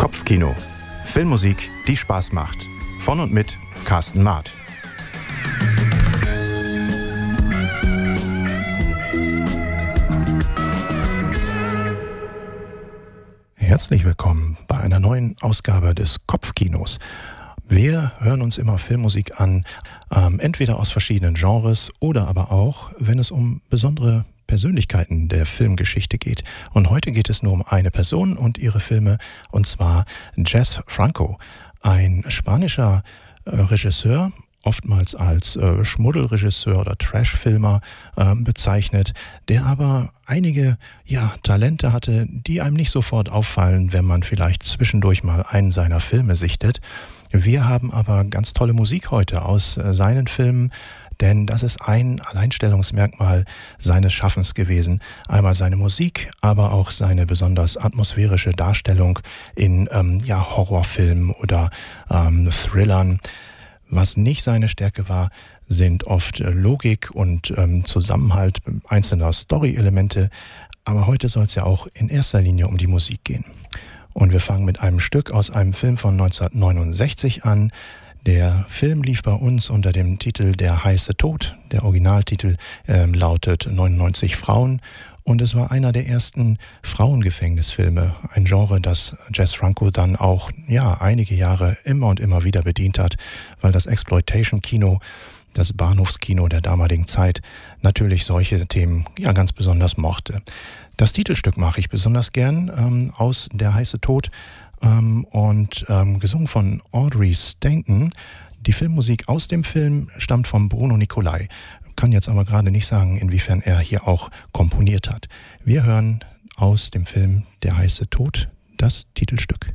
Kopfkino. Filmmusik, die Spaß macht. Von und mit Carsten Maat. Herzlich willkommen bei einer neuen Ausgabe des Kopfkinos. Wir hören uns immer Filmmusik an, entweder aus verschiedenen Genres oder aber auch, wenn es um besondere Persönlichkeiten der Filmgeschichte geht. Und heute geht es nur um eine Person und ihre Filme, und zwar Jess Franco, ein spanischer Regisseur, oftmals als Schmuddelregisseur oder Trashfilmer bezeichnet, der aber einige Talente hatte, die einem nicht sofort auffallen, wenn man vielleicht zwischendurch mal einen seiner Filme sichtet. Wir haben aber ganz tolle Musik heute aus seinen Filmen, denn das ist ein Alleinstellungsmerkmal seines Schaffens gewesen. Einmal seine Musik, aber auch seine besonders atmosphärische Darstellung in Horrorfilmen oder Thrillern. Was nicht seine Stärke war, sind oft Logik und Zusammenhalt einzelner Story-Elemente. Aber heute soll es ja auch in erster Linie um die Musik gehen. Und wir fangen mit einem Stück aus einem Film von 1969 an. Der Film lief bei uns unter dem Titel Der heiße Tod. Der Originaltitel lautet 99 Frauen. Und es war einer der ersten Frauengefängnisfilme, ein Genre, das Jess Franco dann auch einige Jahre immer und immer wieder bedient hat, weil das Exploitation-Kino, das Bahnhofskino der damaligen Zeit, natürlich solche Themen ganz besonders mochte. Das Titelstück mache ich besonders gern aus Der heiße Tod und gesungen von Audrey Stanton. Die Filmmusik aus dem Film stammt von Bruno Nicolai. Kann jetzt aber gerade nicht sagen, inwiefern er hier auch komponiert hat. Wir hören aus dem Film Der heiße Tod das Titelstück.